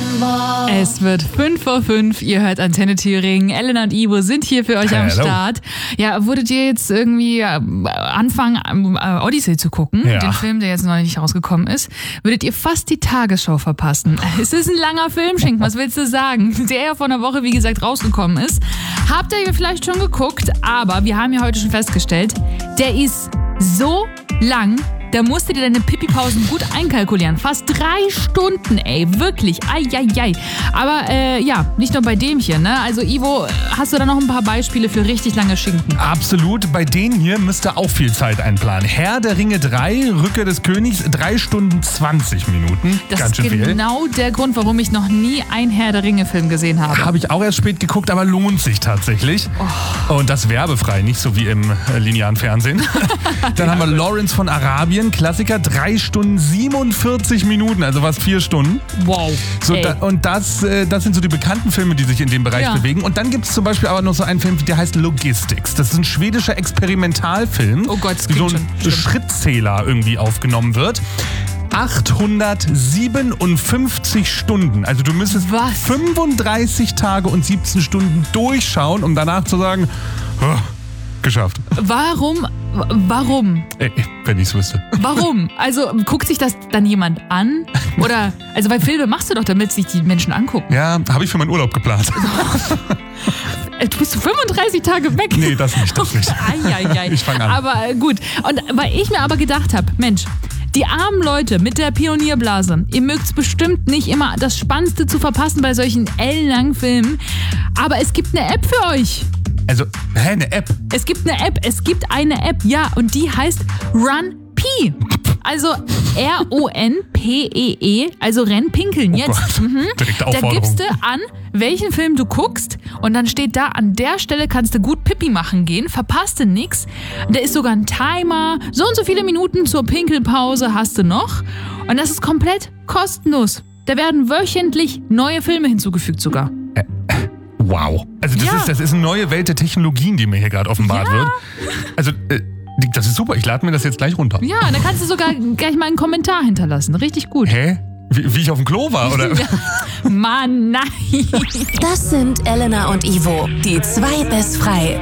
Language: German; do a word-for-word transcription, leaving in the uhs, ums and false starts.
Es wird fünf vor fünf, ihr hört Antenne Thüringen. Elena und Ivo sind hier für euch am Hello. Start. Ja, würdet ihr jetzt irgendwie anfangen, Odyssey zu gucken, Ja. den Film, der jetzt noch nicht rausgekommen ist, würdet ihr fast die Tagesschau verpassen. Es ist ein langer Film, Schinken, was willst du sagen? Der ja vor einer Woche, wie gesagt, rausgekommen ist. Habt ihr vielleicht schon geguckt, aber wir haben ja heute schon festgestellt, der ist so lang, da musst du dir deine Pipi-Pausen gut einkalkulieren. Fast drei Stunden, ey, wirklich, ai, ai, ai. Aber äh, ja, nicht nur bei dem hier, ne? Also Ivo, hast du da noch ein paar Beispiele für richtig lange Schinken? Absolut, bei denen hier müsst ihr auch viel Zeit einplanen. Herr der Ringe drei, Rückkehr des Königs, drei Stunden zwanzig Minuten. Das Ganz schön ist viel. genau der Grund, warum ich noch nie einen Herr der Ringe-Film gesehen habe. Habe ich auch erst spät geguckt, aber lohnt sich tatsächlich. Oh. Und das werbefrei, nicht so wie im äh, linearen Fernsehen. Dann haben wir Lawrence von Arabien, Klassiker, drei Stunden siebenundvierzig Minuten, also fast vier Stunden. Wow. So, ey. da, und das, äh, das sind so die bekannten Filme, die sich in dem Bereich Ja. bewegen. Und dann gibt es zum Beispiel aber noch so einen Film, der heißt Logistics. Das ist ein schwedischer Experimentalfilm, Oh Gott, das wie so klingt ein schon schlimm. Schrittzähler irgendwie aufgenommen wird. achthundertsiebenundfünfzig Stunden. Also du müsstest Was? fünfunddreißig Tage und siebzehn Stunden durchschauen, um danach zu sagen, oh, geschafft. Warum? Warum? Ey, wenn ich es wüsste. Warum? Also guckt sich das dann jemand an? Oder, also weil Filme machst du doch, damit sich die Menschen angucken. Ja, habe ich für meinen Urlaub geplant. Du bist fünfunddreißig Tage weg. Nee, das nicht, das nicht. Eieiei. Ich fang an. Aber äh, gut. Und weil ich mir aber gedacht habe, Mensch, die armen Leute mit der Pionierblase, ihr mögt es bestimmt nicht immer das Spannendste zu verpassen bei solchen ellenlangen Filmen, aber es gibt eine App für euch. Also, hä, eine App? Es gibt eine App, es gibt eine App, ja, und die heißt Run P. Also R O N P E E, also Renn pinkeln jetzt. Gott, Mhm. direkte Da Aufforderung. gibst du an, welchen Film du guckst und dann steht da, an der Stelle kannst du gut Pipi machen gehen, verpasst du nix. Da ist sogar ein Timer, so und so viele Minuten zur Pinkelpause hast du noch und das ist komplett kostenlos. Da werden wöchentlich neue Filme hinzugefügt sogar. Wow. Also das, Ja. ist, das ist eine neue Welt der Technologien, die mir hier gerade offenbart Ja. wird. Also, äh, das ist super. Ich lade mir das jetzt gleich runter. Ja, da kannst du sogar gleich mal einen Kommentar hinterlassen. Richtig gut. Hä? Wie, wie ich auf dem Klo war, oder? Ja. Mann, nein. Das sind Elena und Ivo, die zwei Best Frei.